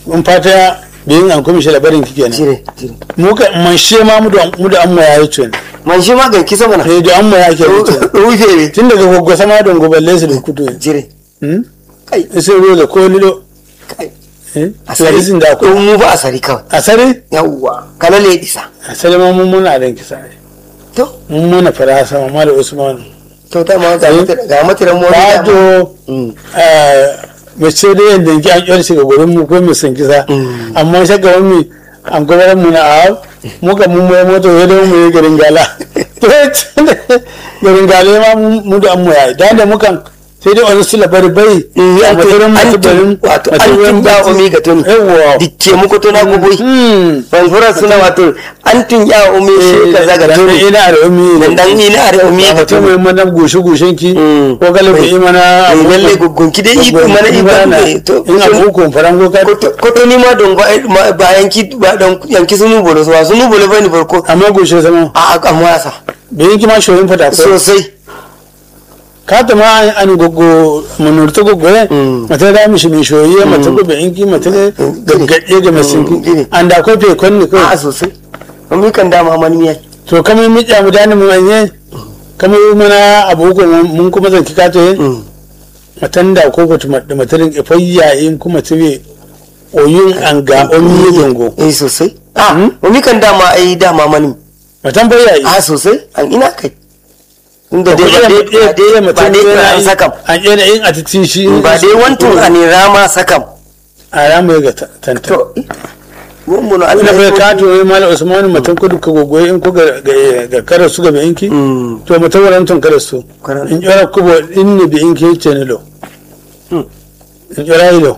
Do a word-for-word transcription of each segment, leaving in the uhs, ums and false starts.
mun fata biyin an kuma shi labarin kike ne jire jire mu ka man she ma mu da mu da amma yayi tun man shi ma ganki sama na eh da amma yake rufe ne tun daga goggo sama don goballe su da kudu jire hmm kai sai roza ko lilo kai eh asari sun da ko mu ba asari kawai asari yawwa kana le disa asali ma mun muna dan kisa to mun muna fara sama ma da Usman to ta ma ga mata ga mata ran mu Bado eh mace da yanda ki an kyar shi ga gurin mu ko mu san kisa amma shaka wani an gurin mu na a muka mun mai moto ya da mu yi garin gala garin gala ma mu da amma yayi da da mukan sai dai wani sula bari bai ya a matarin matarin wato an da umi ga tun yawa dikke muku to na goboi ban fura suna wato an tun ya umi shi ka zaga tun ina da umi dan dan ina da umi ga to tun mai mana goshe goshen ki ko galibi imana lalle gugun ki dai iku mana iku to in abu ko farango ka ko to ni ma don bayan ki ba dan yanki sunu bolo so sunu bolo bane farko amma goshe sama a amma yasa bayan ki ma shoyin fata ko sosai ka ta ma an gogo munurta gogo ne mata da mishi mai shoyi mata gobe in ki mata ne gaggaje ga masinki an da ko fe konni ko a sosai mun kan dama mani miya to kamar mi ja mu dani mu anye kamar mana abu ko mun kuma zan kika to matan da ko ko da matarin ifayya in kuma tibe oyun an ga onyi dongo eh sosai a mun kan dama ai dama mani matan bayya a sosai an ina kai inda da dai dai dai ba dai an sakam an yana yin a titin shi ba dai wantun a ne rama sakam a rama ga tanta to mun mun ina Allah bai ka to yi mallam Usman matan kudu ka gogoye in ko ga ga karar su ga mai inki to matan warantan karar su in yara kubo in ne bi inki ce ne lo in yara ilo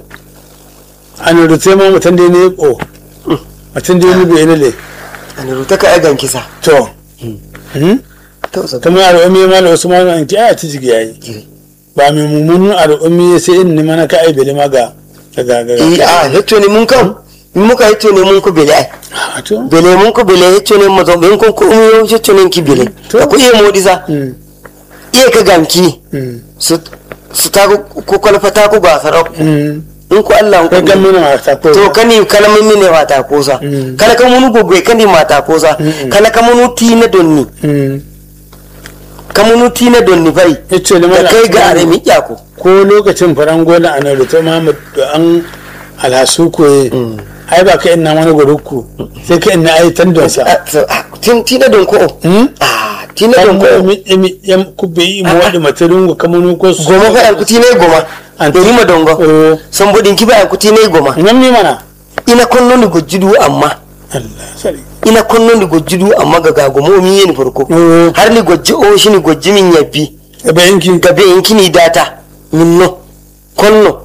an rute ma matan dai ne o matan dai ne bi ne le an ruta ka agan kisa to to so kamar al'ummi mallam Usman an ki aya ta jigi yayi ba mai mummunan al'ummi sai in ne mana ka ai bele ma ga ga ga eh a hecto ne mun kan in muka hecto ne mun ku bele ai a to bele mun ku bele hecto ne mu zo ben kun ku mu hecto ne ki bele da ku iya modisa iya ka ganki su su ta ku kwalfata ku ga sarau in ku Allah ka ku ga mina mata ko to kani kalamin mine mata kosa kala ka munu gogwe kani mata kosa kala ka munu tina donni ka munu tina donni bai yace ne da mallam kai ga are mi kyako ko lokacin farango na ana rufe Muhammad da an alhasu koye ai ba ka ina wani gurukku sai ka ina ai tandon sa tin tina don ko ah tina don ko mi mi yam kubbe yi mu wadi matarin go kamanu ko su goma fa yanku tina goma An- dori ma dongo Eh. san bodin ki ba yanku tina goma nan mi mana ina konno ni gojjudu amma Allah sari ina konno ni gojjudu amma ga gagomo mi yin farko Eh. har ni gojji o shi ni gojji min yabbi da bayan ki gabe in kini data minno konno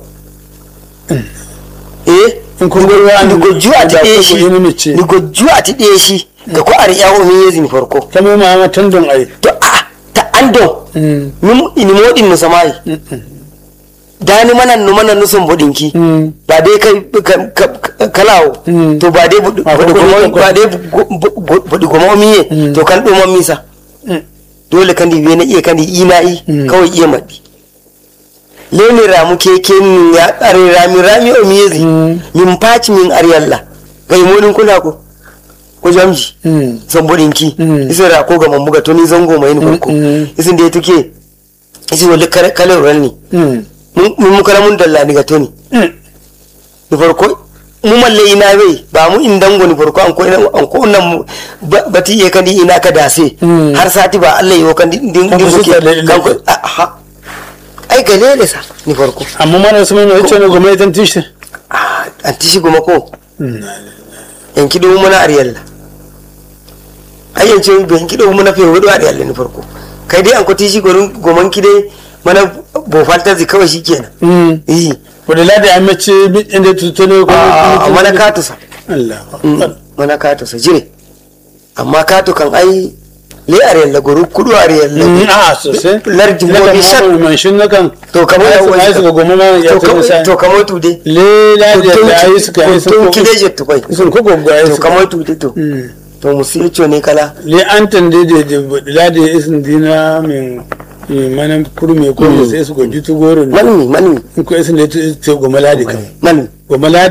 eh in kun ga ruwa ni gojju a tiɗe shi ni mice ni gojju a tiɗe shi ga ko ar yawo mi yezin farko kamar ma ma tandon ai to a ta ando mm ni ni modin no samai dani manan no manan no son bodinki mm ba dai kai ka- ka- kalawo Mm. to ba dai bodi Ah, bodi ko- gomo ko- ba dai bodi gomo miye Mm. to kan do misa mm. dole kan di na iya kan di ina'i Mm. kawai iya madi lene ramu keke min ya are rami rami o miyezi Mm. min paci min ariyalla gai modin kula ko ko jamji mm son bodinki Mm. isa ra ko ga mambuga to ni zango mai ni farko Mm, mm. isin da tuke isi wala kale kale ranni mm mun mun kala mun dalla ni ga to ni mm ni farko mu malle ina bai ba mu in dango ni farko an ko ina an ko nan bati ye kandi ina ka dase Mm. har sati ba Allah yo kandi din Kan din ku muke suka lalle- kan ku ha ai galele sa ni farko amma mana su mai yace ne gome tan tishi ah an tishi goma ko mm yan kido mu na ariyalla ai yan ce ban kido mu na fe wudu ariyalla ni farko kai dai an ko tishi gorin goman kide mana bo falta zai kawai shikenan mm eh wadda lada ya mace inda tutune ko a mana katu sa Allah mana katu sa jire amma katu kan ai le ariyalla goru kudu ariyalla mm a sosai lardi na mo kan bi shat mu man shin na kan to kamar ya ya wani wani su ga goma ma ya to ta kamar sai to kamar tu dai le lada ya yi suka yi to sun kide je to kai sun ko goggo ya to su kamar tu dai to mm to musu yace ne kala le an tande da da lada ya isin dina min min manan kurme ko sai su goji tu goro ne manmi manmi ko isin da ta goma lada kan manmi goma lada